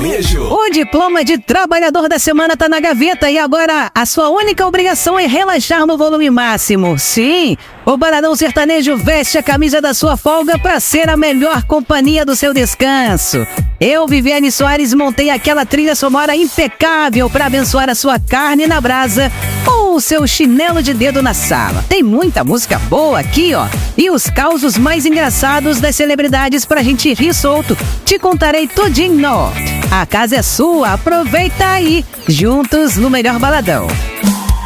sertanejo. O diploma de trabalhador da semana tá na gaveta e agora a sua única obrigação é relaxar no volume máximo. Sim, o Baladão Sertanejo veste a camisa da sua folga para ser a melhor companhia do seu descanso. Eu, Viviane Soares, montei aquela trilha sonora impecável para abençoar a sua carne na brasa ou o seu chinelo de dedo na sala. Tem muita música boa aqui, ó. E os causos mais engraçados das celebridades pra gente rir solto. Te contarei tudinho. A casa é sua, aproveita aí. Juntos no melhor baladão.